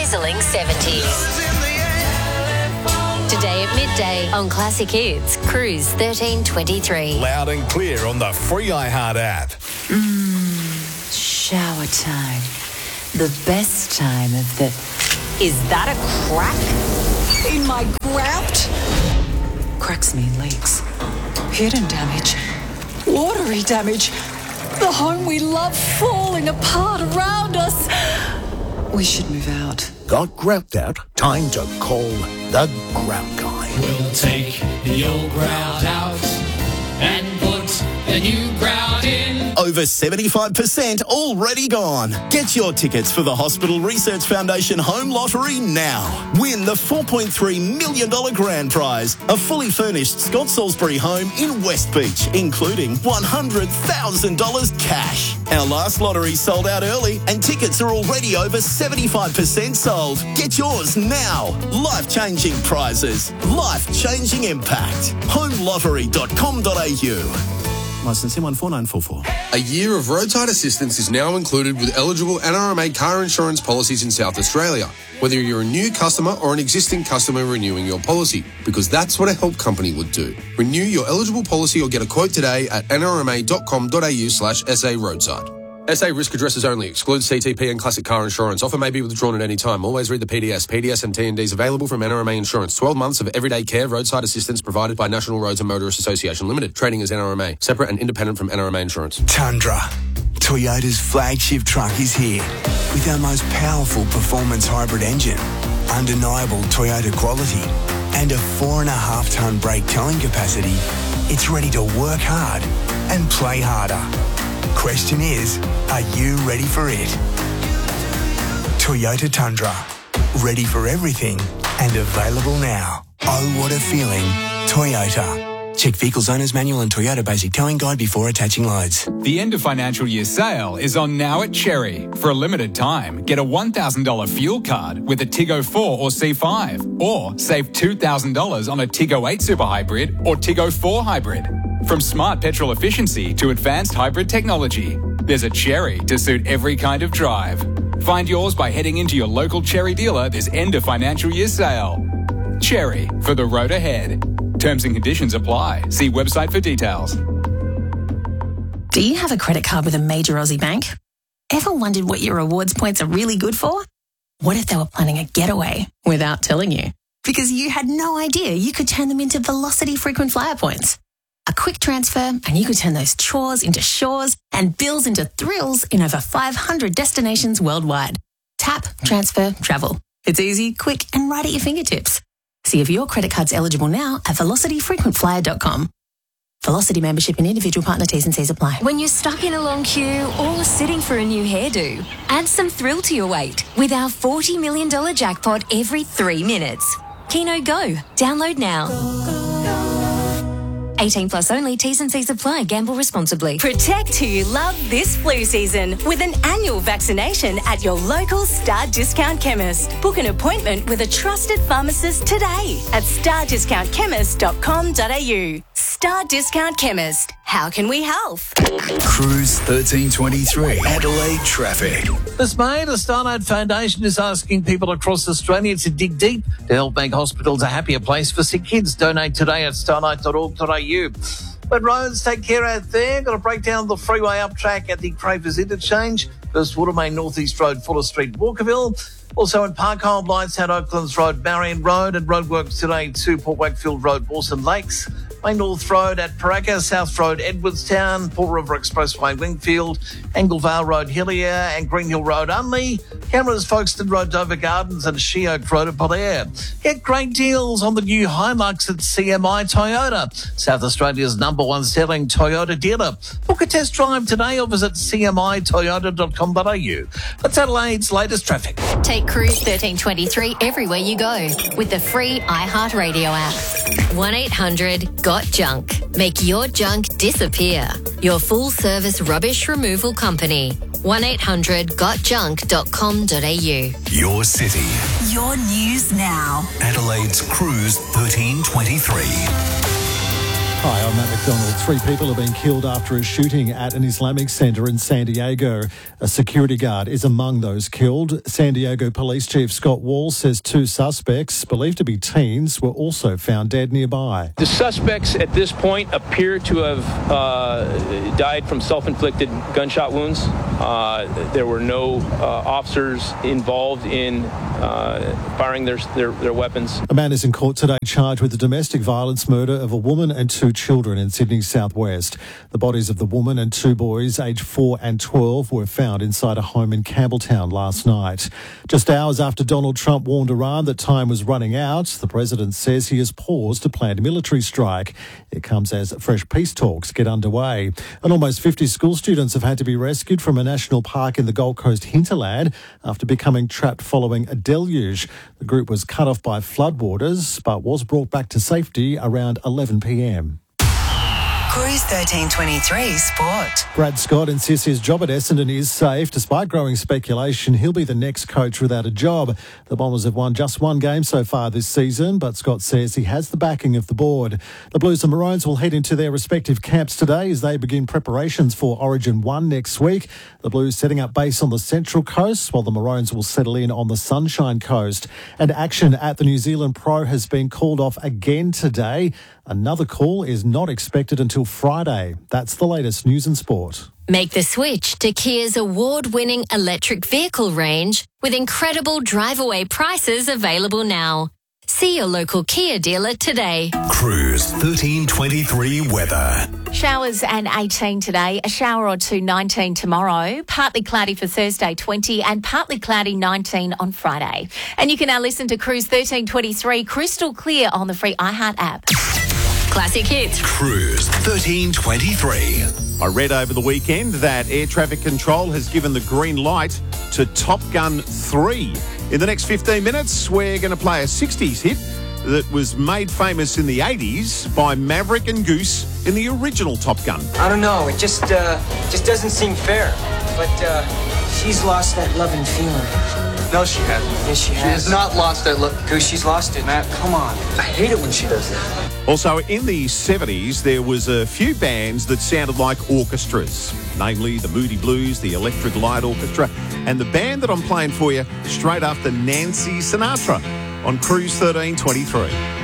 sizzling 70s. Today at midday on Classic Hits, Cruise 1323. Loud and clear on the free iHeart app. Shower time. The best time of the... Is that a crack in my grout? Cracks mean leaks. Hidden damage. Watery damage. The home we love falling apart around us. We should move out. Got grout out? Time to call the Grout Guy. We'll take the old grout out and put the new grout in. Over 75% already gone. Get your tickets for the Hospital Research Foundation Home Lottery now. Win the $4.3 million grand prize, a fully furnished Scott Salisbury home in West Beach, including $100,000 cash. Our last lottery sold out early and tickets are already over 75% sold. Get yours now. Life-changing prizes. Life-changing impact. homelottery.com.au. Licence M14944. A year of roadside assistance is now included with eligible NRMA car insurance policies in South Australia, whether you're a new customer or an existing customer renewing your policy, because that's what a help company would do. Renew your eligible policy or get a quote today at nrma.com.au/SA roadside. SA risk addresses only. Excludes CTP and classic car insurance. Offer may be withdrawn at any time. Always read the PDS. PDS and T&Ds available from NRMA Insurance. 12 months of everyday care, roadside assistance provided by National Roads and Motorists Association Limited. Trading as NRMA. Separate and independent from NRMA Insurance. Tundra. Toyota's flagship truck is here with our most powerful performance hybrid engine, undeniable Toyota quality, and a 4.5-tonne brake towing capacity. It's ready to work hard and play harder. Question is, are you ready for it? Toyota Tundra. Ready for everything and available now. Oh, what a feeling. Toyota. Check Vehicles Owner's Manual and Toyota Basic Towing Guide before attaching loads. The end of financial year sale is on now at Cherry. For a limited time, get a $1,000 fuel card with a Tiggo 4 or C5, or save $2,000 on a Tiggo 8 Super Hybrid or Tiggo 4 Hybrid. From smart petrol efficiency to advanced hybrid technology, there's a Cherry to suit every kind of drive. Find yours by heading into your local Cherry dealer this end of financial year sale. Cherry, for the road ahead. Terms and conditions apply. See website for details. Do you have a credit card with a major Aussie bank? Ever wondered what your rewards points are really good for? What if they were planning a getaway without telling you? Because you had no idea you could turn them into Velocity frequent flyer points. A quick transfer and you could turn those chores into shores and bills into thrills in over 500 destinations worldwide. Tap, transfer, travel. It's easy, quick and right at your fingertips. See if your credit card's eligible now at velocityfrequentflyer.com. Velocity membership and individual partner T's and C's apply. When you're stuck in a long queue or sitting for a new hairdo, add some thrill to your wait with our $40 million jackpot every 3 minutes. Keno Go. Download now. 18 plus only. T's and C's apply. Gamble responsibly. Protect who you love this flu season with an annual vaccination at your local Star Discount Chemist. Book an appointment with a trusted pharmacist today at stardiscountchemist.com.au. Star Discount Chemist. How can we help? Cruise 1323. Adelaide traffic. Dismay, the Starlight Foundation is asking people across Australia to dig deep to help make hospitals a happier place for sick kids. Donate today at starlight.org.au. But roads, take care out there. Got to break down the freeway up track at the Crafers Interchange. First Watermain North East Road, Fuller Street, Walkerville. Also in Parkholme, Lightsound, Oaklands Road, Marion Road, and roadworks today to Port Wakefield Road, Mawson Lakes. Main North Road at Paraka, South Road, Edwardstown, Paul River Expressway, Wingfield, Anglevale Road, Hillier, and Green Hill Road, Unley. Cameras, Folkestone Road, Dover Gardens, and Sheoak Road at Belair. Get great deals on the new Hilux at CMI Toyota, South Australia's #1 selling Toyota dealer. Book a test drive today or visit cmitoyota.com.au. That's Adelaide's latest traffic. Take Cruise 1323 everywhere you go with the free iHeartRadio app. 1-800-GOT-JUNK. Make your junk disappear. Your full-service rubbish removal company. 1-800-GOTJUNK.com.au. Your city. Your news now. Adelaide's Cruise 1323. Hi, I'm Matt McDonald. 3 people have been killed after a shooting at an Islamic centre in San Diego. A security guard is among those killed. San Diego Police Chief Scott Wall says 2 suspects, believed to be teens, were also found dead nearby. The suspects at this point appear to have died from self-inflicted gunshot wounds. There were no officers involved in firing their weapons. A man is in court today charged with the domestic violence murder of a woman and 2 children in Sydney's southwest. The bodies of the woman and 2 boys, aged 4 and 12, were found inside a home in Campbelltown last night. Just hours after Donald Trump warned Iran that time was running out, the president says he has paused a planned military strike. It comes as fresh peace talks get underway. And almost 50 school students have had to be rescued from a national park in the Gold Coast hinterland after becoming trapped following a deluge. The group was cut off by floodwaters but was brought back to safety around 11 p.m. Cruise 1323 Sport. Brad Scott insists his job at Essendon is safe. Despite growing speculation, he'll be the next coach without a job. The Bombers have won just 1 game so far this season, but Scott says he has the backing of the board. The Blues and Maroons will head into their respective camps today as they begin preparations for Origin 1 next week. The Blues setting up base on the Central Coast, while the Maroons will settle in on the Sunshine Coast. And action at the New Zealand Pro has been called off again today. Another call is not expected until Friday. That's the latest news and sport. Make the switch to Kia's award-winning electric vehicle range with incredible drive-away prices available now. See your local Kia dealer today. Cruise 1323 weather. Showers and 18 today, a shower or 2, 19 tomorrow, partly cloudy for Thursday, 20, and partly cloudy, 19 on Friday. And you can now listen to Cruise 1323 crystal clear on the free iHeart app. Classic hits. Cruise 1323. I read over the weekend that Air Traffic Control has given the green light to Top Gun 3. In the next 15 minutes, we're going to play a 60s hit that was made famous in the 80s by Maverick and Goose in the original Top Gun. I don't know, it just doesn't seem fair. But she's lost that love and feeling. No, she hasn't. Yes, she has. She has not lost that love. Goose, she's lost it. Matt, come on. I hate it when she does that. Also, in the 70s, there was a few bands that sounded like orchestras, namely the Moody Blues, the Electric Light Orchestra, and the band that I'm playing for you straight after Nancy Sinatra on Cruise 1323.